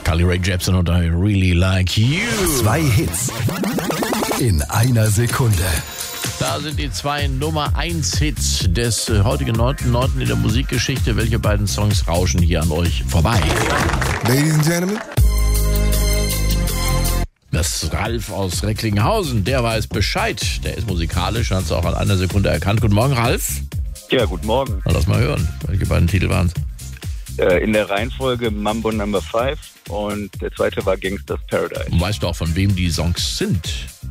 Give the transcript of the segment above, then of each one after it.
Carly Rae Jepsen und I Really Like You. 2 Hits in einer Sekunde. Da sind die 2 Nummer 1 Hits des heutigen 9.9. in der Musikgeschichte. Welche beiden Songs rauschen hier an euch vorbei? Ladies and Gentlemen. Das ist Ralf aus Recklinghausen, der weiß Bescheid. Der ist musikalisch, hat es auch an einer Sekunde erkannt. Guten Morgen, Ralf. Ja, guten Morgen. Lass mal hören, welche beiden Titel waren es? In der Reihenfolge Mambo No. 5 und der zweite war Gangsters Paradise. Weißt du auch, von wem die Songs sind?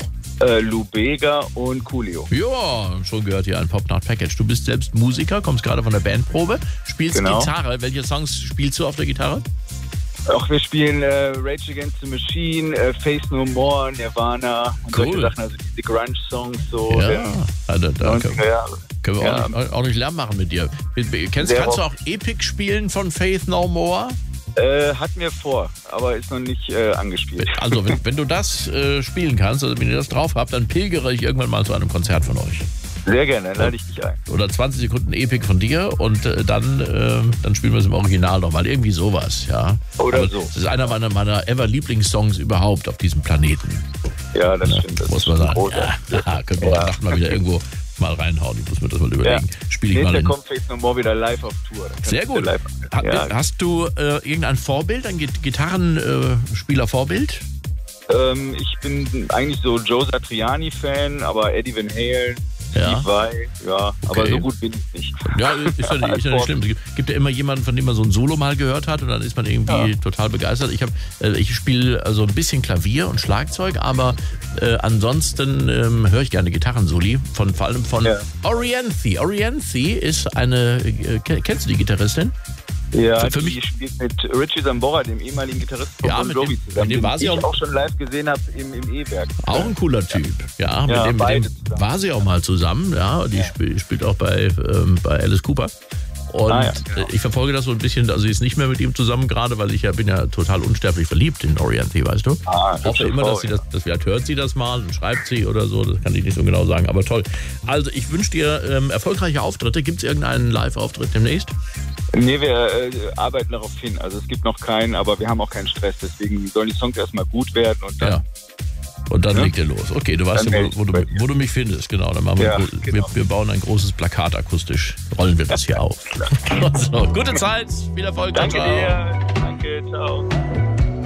Lou Bega und Coolio. Ja, schon gehört hier ein Pop-Nacht-Package. Du bist selbst Musiker, kommst gerade von der Bandprobe, spielst Gitarre. Welche Songs spielst du auf der Gitarre? Auch wir spielen Rage Against the Machine, Faith No More, Nirvana und solche Sachen, also diese Grunge-Songs so. Ja, da 90er Jahre. Können wir auch nicht Lärm machen mit dir. Kannst du auch Epic spielen von Faith No More? Hatten wir vor, aber ist noch nicht angespielt. Also, wenn du das spielen kannst, also wenn ihr das drauf habt, dann pilgere ich irgendwann mal zu einem Konzert von euch. Sehr gerne, dann lade ich dich ein. Oder 20 Sekunden Epic von dir und dann spielen wir es im Original nochmal. Irgendwie sowas, ja. Oder aber so. Das ist einer meiner ever-Lieblingssongs überhaupt auf diesem Planeten. Ja, das stimmt. Das muss man sagen. Ja, können wir Nacht mal wieder irgendwo mal reinhauen. Ich muss mir das mal überlegen. Spiele ich mal kommt Faith No More wieder live auf Tour. Sehr gut. Hast du irgendein Vorbild, ein Gitarrenspieler-Vorbild? Ich bin eigentlich so Joe Satriani-Fan, aber Eddie Van Halen, Steve Vai, aber so gut bin ich nicht. Ja, ist ja nicht schlimm. Es gibt ja immer jemanden, von dem man so ein Solo mal gehört hat und dann ist man irgendwie total begeistert. Ich spiele also ein bisschen Klavier und Schlagzeug, aber ansonsten höre ich gerne Gitarrensoli, vor allem von Orianthi. Orianthi ist eine, kennst du die Gitarristin? Ja, die spielt mit Richie Sambora, dem ehemaligen Gitarristen von Bon Jovi zusammen, den ich auch schon live gesehen habe im E-Werk. Auch ein cooler Typ. Ja, mit dem war sie auch mal zusammen. Ja, die spielt auch bei Alice Cooper. Und ich verfolge das so ein bisschen, also sie ist nicht mehr mit ihm zusammen gerade, weil ich bin ja total unsterblich verliebt in Orianthi, weißt du? Ich hoffe immer, dass sie vielleicht hört sie das mal und schreibt sie oder so, das kann ich nicht so genau sagen, aber toll. Also ich wünsche dir erfolgreiche Auftritte. Gibt es irgendeinen Live-Auftritt demnächst? Nee, wir arbeiten darauf hin. Also es gibt noch keinen, aber wir haben auch keinen Stress, deswegen sollen die Songs erstmal gut werden und dann... Und dann legt ihr los. Okay, du weißt ja, wo du mich findest. Genau, dann machen wir bauen ein großes Plakat akustisch. Rollen wir das hier auf. So, gute Zeit, viel Erfolg. Danke dir. Danke, ciao.